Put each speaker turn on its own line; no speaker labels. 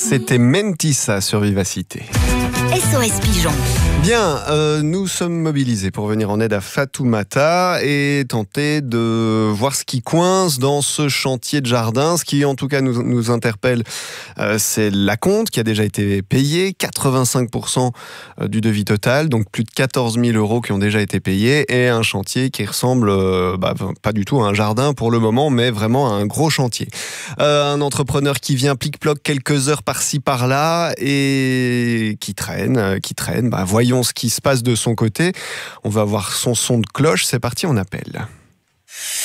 C'était Mentissa sur Vivacité.
SOS Pigeon.
Bien, nous sommes mobilisés pour venir en aide à Fatoumata et tenter de voir ce qui coince dans ce chantier de jardin. Ce qui en tout cas nous interpelle, c'est l'acompte qui a déjà été payé, 85% du devis total, donc plus de 14 000 € qui ont déjà été payés, et un chantier qui ressemble pas du tout à un jardin pour le moment, mais vraiment à un gros chantier. Un entrepreneur qui vient plic-ploc quelques heures par-ci par-là et qui traîne. Voyons ce qui se passe de son côté. On va voir son son de cloche. C'est parti, on appelle.